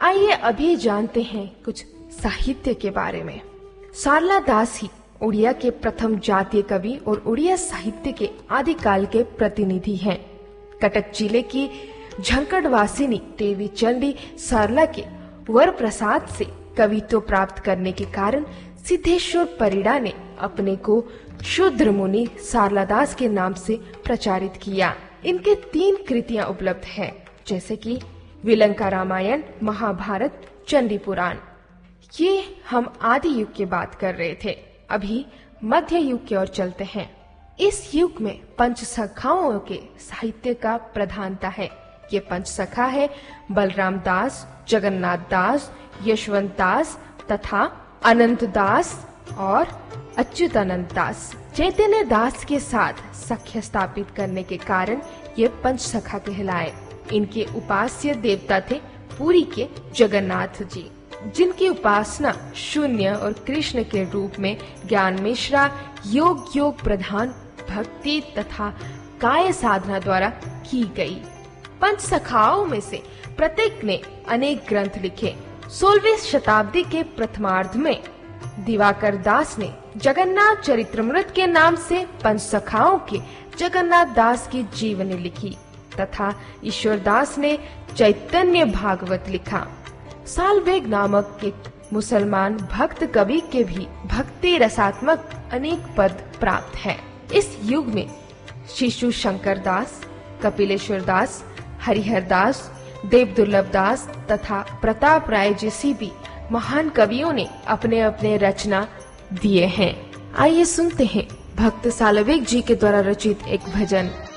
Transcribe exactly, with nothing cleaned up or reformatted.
आइए अभी जानते हैं कुछ साहित्य के बारे में। सारला दास ही उड़िया के प्रथम जातीय कवि और उड़िया साहित्य के आदिकाल के प्रतिनिधि हैं। कटक जिले की झंकड़वासिनी देवी चंडी सारला के वर प्रसाद से कवित्व प्राप्त करने के कारण सिद्धेश्वर परिड़ा ने अपने को शूद्र मुनि सारला दास के नाम से प्रचारित किया। इनके तीन कृतियां उपलब्ध हैं, जैसे कि विलंका रामायण, महाभारत, चंडी पुराण। ये हम आदि युग की बात कर रहे थे। अभी मध्य युग की ओर चलते हैं। इस युग में पंच सखाओं के साहित्य का प्रधानता है। ये पंच सखा है बलराम दास, जगन्नाथ दास, यशवंत दास तथा अनंत दास और अच्युतानंद दास। चैतन्य दास के साथ सख्य स्थापित करने के कारण ये पंच सखा कहलाए। इनके उपास्य देवता थे पुरी के जगन्नाथ जी, जिनकी उपासना शून्य और कृष्ण के रूप में ज्ञान मिश्रा योग योग प्रधान भक्ति तथा काय साधना द्वारा की गई। पंच सखाओं में से प्रत्येक ने अनेक ग्रंथ लिखे। सोलहवीं शताब्दी के प्रथमार्ध में दिवाकर दास ने जगन्नाथ चरित्रमृत के नाम से पंच सखाओं के जगन्नाथ दास की जीवनी लिखी तथा ईश्वर दास ने चैतन्य भागवत लिखा। सालवेग नामक एक मुसलमान भक्त कवि के भी भक्ति रसात्मक अनेक पद प्राप्त हैं। इस युग में शिशु शंकर दास, कपिलेश्वर दास, हरिहर दास, देवदुर्लभ दास तथा प्रताप राय जैसी भी महान कवियों ने अपने अपने रचना दिए हैं। आइए सुनते हैं भक्त सालवेग जी के द्वारा रचित एक भजन।